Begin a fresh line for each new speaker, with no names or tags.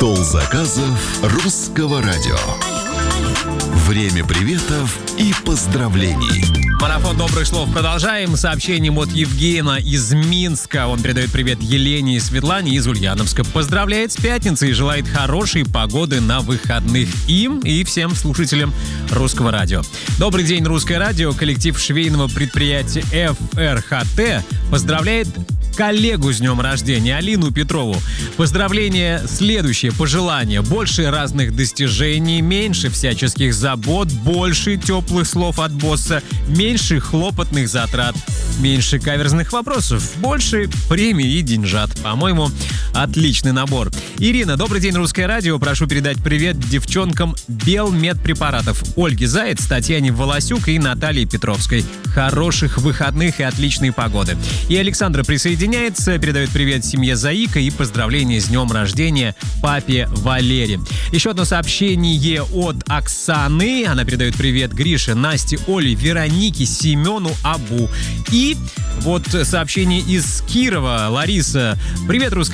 Стол заказов русского радио. Время приветов и поздравлений.
Марафон добрых слов продолжаем. Сообщением от Евгена из Минска. Он передает привет Елене и Светлане из Ульяновска. Поздравляет с пятницей и желает хорошей погоды на выходных им и всем слушателям Русского радио. Добрый день, Русское радио. Коллектив швейного предприятия ФРХТ поздравляет коллегу с днем рождения, Алину Петрову. Поздравление следующее, пожелание: больше разных достижений, меньше всяческих забот, больше теплых слов от босса, меньше хлопотных затрат, меньше каверзных вопросов, больше премий и деньжат. По-моему, отличный набор. Ирина, добрый день, Русское радио. Прошу передать привет девчонкам Белмедпрепаратов: Ольге Заяц, Татьяне Волосюк и Наталье Петровской. Хороших выходных и отличной погоды. И Александра присоединяется, передает привет семье Заика и поздравления с днем рождения папе Валере. Еще одно сообщение от Оксаны. Она передает привет Грише, Насте, Оле, Веронике, Семену, Абу. И вот сообщение из Кирова. Лариса: привет, Русское